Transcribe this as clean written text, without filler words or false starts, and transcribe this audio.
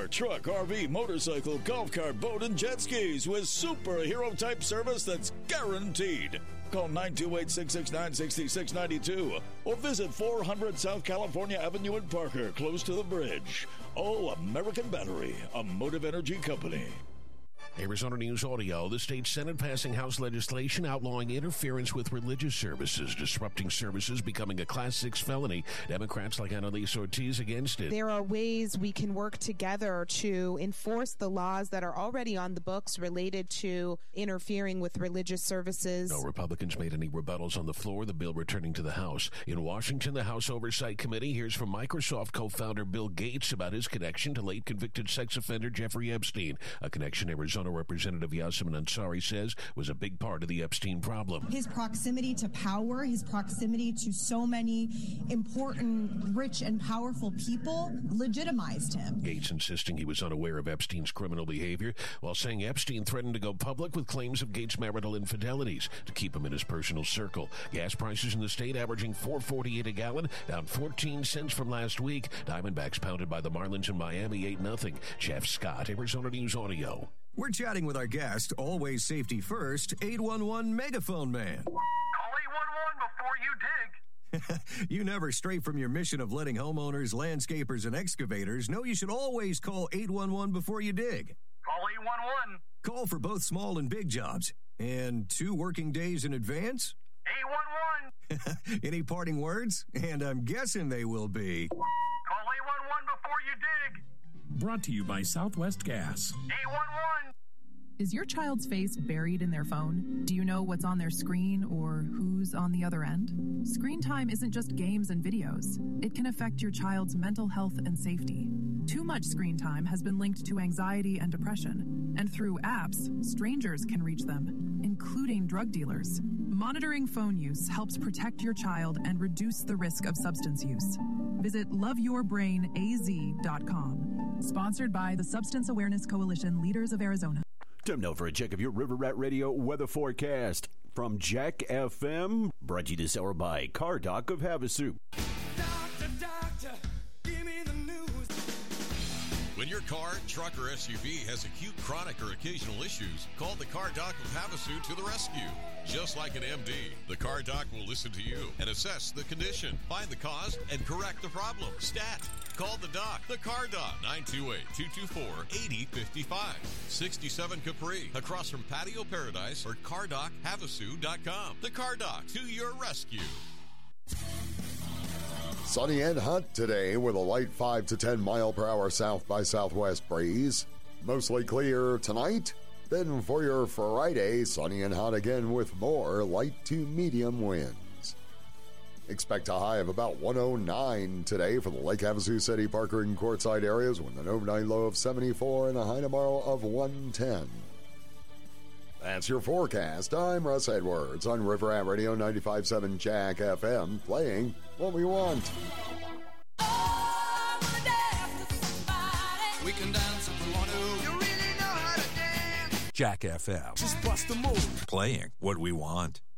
truck, RV, motorcycle, golf cart, boat, and jet skis with superhero-type service that's guaranteed. Call 928-669-6692 or visit 400 South California Avenue in Parker, close to the bridge. Oh, American Battery, a Motive Energy company. Arizona News Audio. The state Senate passing House legislation outlawing interference with religious services, disrupting services becoming a Class 6 felony. Democrats like Annalise Ortiz against it. There are ways we can work together to enforce the laws that are already on the books related to interfering with religious services. No Republicans made any rebuttals on the floor, the bill returning to the House. In Washington, the House Oversight Committee hears from Microsoft co-founder Bill Gates about his connection to late convicted sex offender Jeffrey Epstein, a connection Arizona Representative Yasemin Ansari says was a big part of the Epstein problem. His proximity to power, his proximity to so many important, rich, and powerful people legitimized him. Gates insisting he was unaware of Epstein's criminal behavior, while saying Epstein threatened to go public with claims of Gates' marital infidelities to keep him in his personal circle. Gas prices in the state averaging $4.48 a gallon, down 14 cents from last week. Diamondbacks pounded by the Marlins in Miami 8-0. Jeff Scott, Arizona News Audio. We're chatting with our guest, always safety first, 811 Megaphone Man. Call 811 before you dig. You never stray from your mission of letting homeowners, landscapers, and excavators know you should always call 811 before you dig. Call 811. Call for both small and big jobs. And 2 working days in advance? 811. Any parting words? And I'm guessing they will be. Call 811 before you dig. Brought to you by Southwest Gas. 811. Is your child's face buried in their phone? Do you know what's on their screen or who's on the other end? Screen time isn't just games and videos. It can affect your child's mental health and safety. Too much screen time has been linked to anxiety and depression, and through apps, strangers can reach them, including drug dealers. Monitoring phone use helps protect your child and reduce the risk of substance use. Visit loveyourbrainaz.com. Sponsored by the Substance Awareness Coalition, Leaders of Arizona. Time now for a check of your River Rat Radio weather forecast from Jack FM. Brought to you this hour by Car Doc of Havasu. Doctor, give me the news. When your car, truck, or SUV has acute, chronic, or occasional issues, call the Car Doc of Havasu to the rescue. Just like an MD, the Car Doc will listen to you and assess the condition, find the cause, and correct the problem. Stat. Call the doc, the Car Doc, 928-224-8055. 67 Capri, across from Patio Paradise, or CarDocHavasu.com. The Car Doc, to your rescue. Sunny and hot today with a light 5 to 10 mile per hour south by southwest breeze. Mostly clear tonight. Then for your Friday, sunny and hot again with more light to medium winds. Expect a high of about 109 today for the Lake Havasu City, Parker, and Quartzsite areas with an overnight low of 74 and a high tomorrow of 110. That's your forecast. I'm Russ Edwards on River Rat Radio 95.7 Jack FM, playing what we want. We can dance if we want to. You really know how to dance. Jack FM. Just bust a move. Playing what we want.